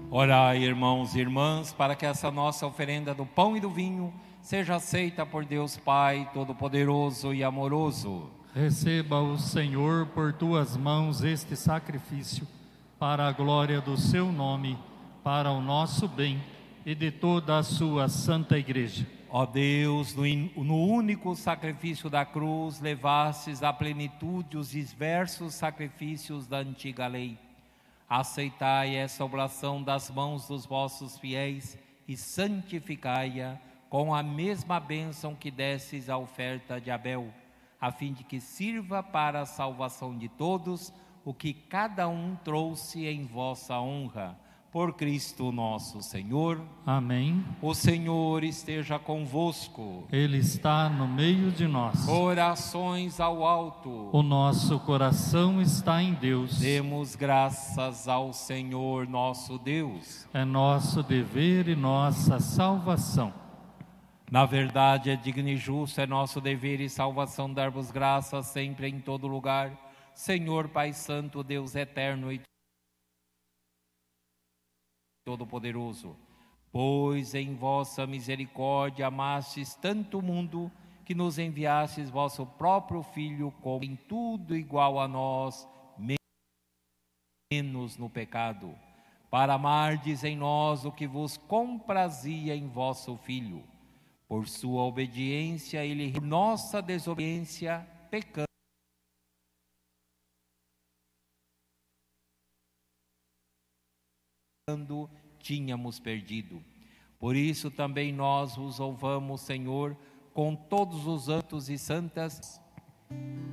Orai, irmãos e irmãs, para que essa nossa oferenda do pão e do vinho seja aceita por Deus Pai Todo-Poderoso e amoroso. Receba o Senhor por tuas mãos este sacrifício, para a glória do seu nome, para o nosso bem e de toda a sua santa Igreja. Ó Deus, no único sacrifício da cruz, levastes à plenitude os diversos sacrifícios da antiga lei. Aceitai essa oblação das mãos dos vossos fiéis e santificai-a com a mesma bênção que destes à oferta de Abel, a fim de que sirva para a salvação de todos o que cada um trouxe em vossa honra. Por Cristo nosso Senhor. Amém. O Senhor esteja convosco. Ele está no meio de nós. Orações ao alto. O nosso coração está em Deus. Demos graças ao Senhor nosso Deus. É nosso dever e nossa salvação. Na verdade, é digno e justo, é nosso dever e salvação dar-vos graças sempre em todo lugar, Senhor Pai Santo, Deus eterno e Todo-Poderoso, pois em vossa misericórdia amastes tanto o mundo, que nos enviastes vosso próprio Filho, como em tudo igual a nós, menos no pecado, para amardes em nós o que vos comprazia em vosso Filho. Por sua obediência, ele, por nossa desobediência, pecando, tínhamos perdido. Por isso também nós vos louvamos, Senhor, com todos os santos e santas,